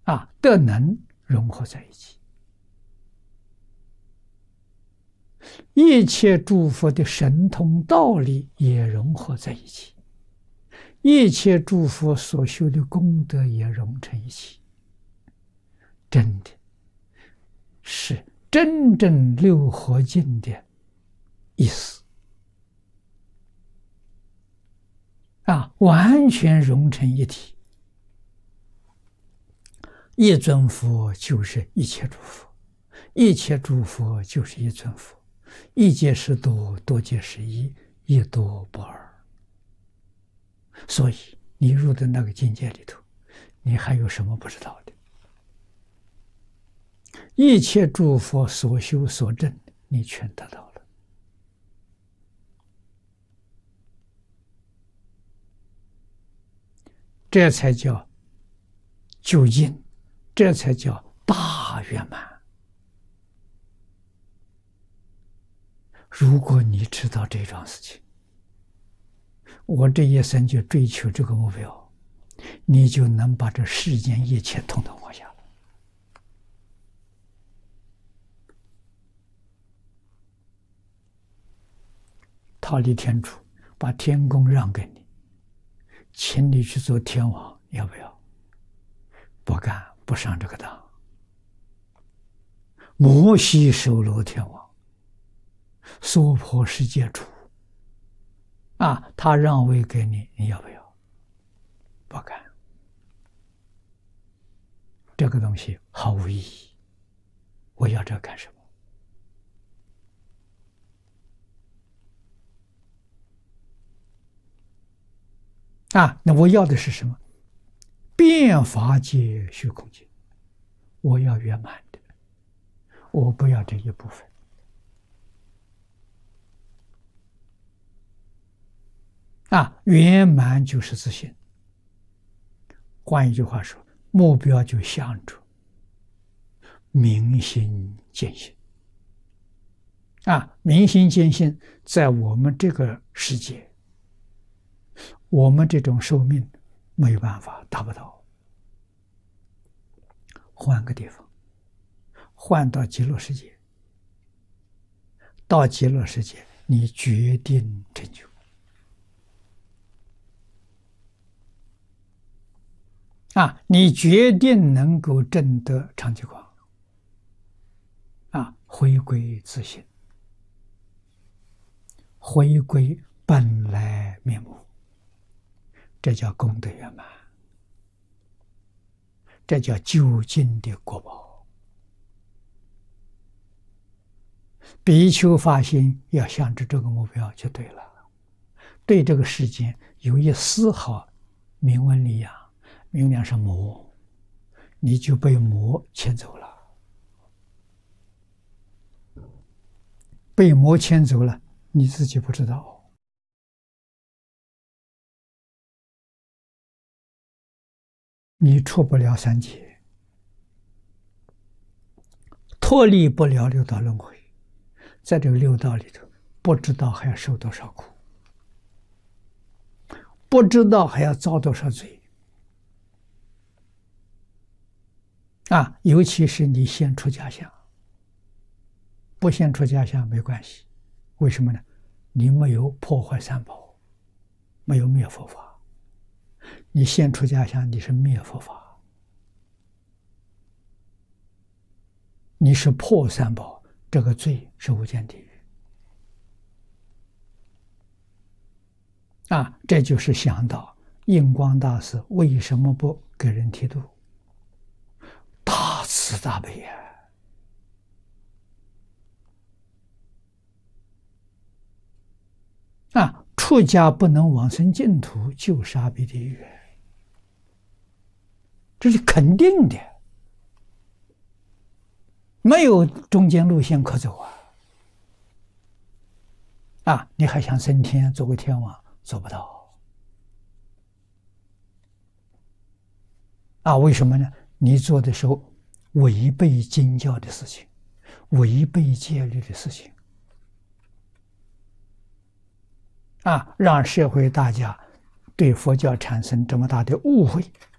德能融合在一起，一切诸佛的神通道理也融合在一起，一切诸佛所修的功德也融成一起，真的是真正六合敬的意思完全融成一体。一尊佛就是一切诸佛，一切诸佛就是一尊佛，一界是多，多界是一，一多不二。所以你入的那个境界里头，你还有什么不知道的？一切诸佛所修所证，你全得到了。这才叫究竟，这才叫大圆满。如果你知道这桩事情，我这一生就追求这个目标，你就能把这世间一切统统放下了。忉利天主把天宫让给你，请你去做天王，要不要？不干，不上这个当。摩西收罗天王，娑婆世界主他让位给你，你要不要？不干。这个东西毫无意义，我要这干什么？那我要的是什么？遍法界虚空界，我要圆满的，我不要这一部分。圆满就是自信。换一句话说，目标就向着明心见性。明心见性，在我们这个世界，我们这种寿命没有办法达不到。换个地方，换到极乐世界，到极乐世界，你决定成就。你决定能够证得常寂光，回归自性，回归本来面目，这叫功德圆满，这叫究竟的果报。比丘发心要向着这个目标就对了，对这个世间有一丝毫名闻利养，名量是魔，你就被魔牵走了。被魔牵走了，你自己不知道。你出不了三界，脱离不了六道轮回，在这个六道里头，不知道还要受多少苦，不知道还要遭多少罪。尤其是你先出家相，不先出家相没关系。为什么呢？你没有破坏三宝，没有灭佛法。你先出家相，你是灭佛法，你是破三宝，这个罪是无间地狱。这就是想到印光大师为什么不给人剃度？大慈大悲出家不能往生净土，就杀必地狱，这是肯定的，没有中间路线可走你还想升天做个天王，做不到为什么呢？你做的时候违背经教的事情，违背戒律的事情让社会大家对佛教产生这么大的误会，